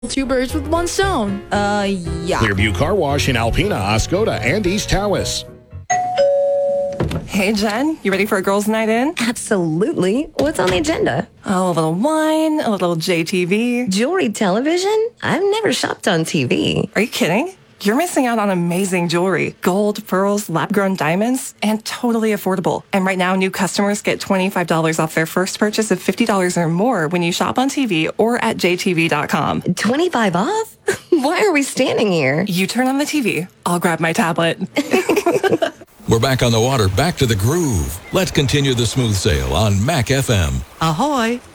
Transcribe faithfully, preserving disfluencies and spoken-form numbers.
two birds with one stone. Uh, yeah. Clearview Car Wash in Alpena, Oscoda, and East Tawas. Hey, Jen, you ready for a girls' night in? Absolutely. What's on the agenda? Oh, a little wine, a little J T V. Jewelry television? I've never shopped on T V. Are you kidding? You're missing out on amazing jewelry. Gold, pearls, lab-grown diamonds, and totally affordable. And right now, new customers get twenty-five dollars off their first purchase of fifty dollars or more when you shop on T V or at j t v dot com. twenty-five off? Why are we standing here? You turn on the T V. I'll grab my tablet. We're back on the water, back to the groove. Let's continue the smooth sail on Mac F M. Ahoy!